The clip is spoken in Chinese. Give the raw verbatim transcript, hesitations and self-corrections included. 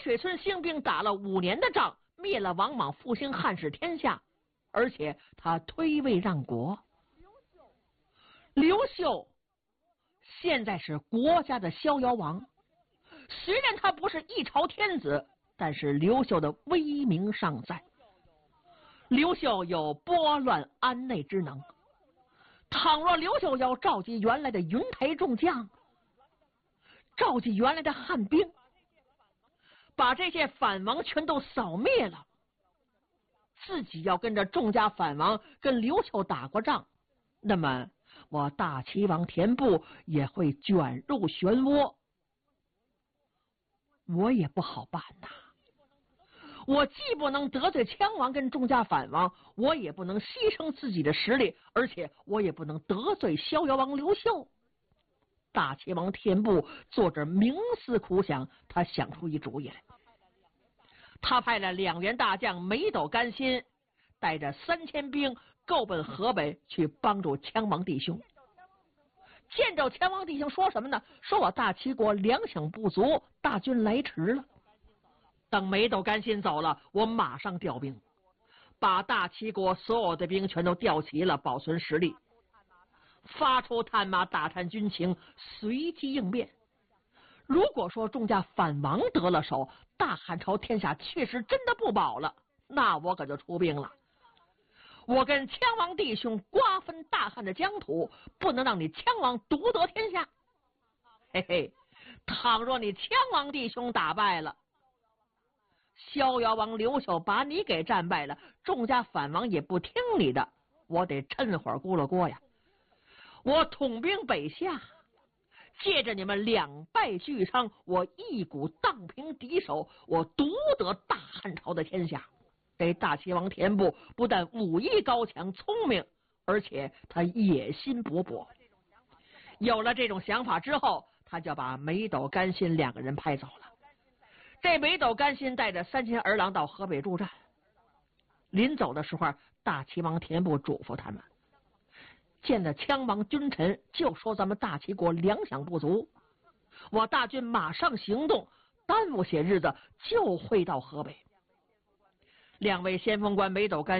水村兴兵打了五年的仗，灭了王莽，复兴汉室天下，而且他推位让国。刘秀现在是国家的逍遥王，虽然他不是一朝天子，但是刘秀的威名尚在。刘秀有拨乱安内之能，倘若刘秀要召集原来的云台众将，召集原来的汉兵，把这些反王全都扫灭了，自己要跟着众家反王跟刘秀打过仗，那么我大齐王田部也会卷入漩涡，我也不好办呐。我既不能得罪羌王跟众家反王，我也不能牺牲自己的实力，而且我也不能得罪逍遥王刘秀。大齐王田部坐着冥思苦想，他想出一主意来。他派了两员大将北斗甘心带着三千兵够奔河北去帮助羌王弟兄。见着羌王弟兄说什么呢？说我大齐国粮饷不足，大军来迟了。等北斗甘心走了，我马上调兵，把大齐国所有的兵全都调齐了，保存实力，发出探马打探军情，随机应变。如果说众家反王得了手，大汉朝天下确实真的不保了，那我可就出兵了。我跟羌王弟兄瓜分大汉的疆土，不能让你羌王独得天下。嘿嘿，倘若你羌王弟兄打败了，逍遥王刘秀把你给战败了，众家反王也不听你的，我得趁会儿咕噜锅呀。我统兵北下，借着你们两败俱伤，我一鼓荡平敌手，我独得大汉朝的天下。这大齐王田部不但武艺高强聪明，而且他野心勃勃。有了这种想法之后，他就把北斗甘心两个人派走了。这北斗甘心带着三千儿郎到河北助战，临走的时候，大齐王田部嘱咐他们，见了羌王君臣，就说咱们大齐国粮饷不足，我大军马上行动，耽误些日子就会到河北。两位先锋官北斗甘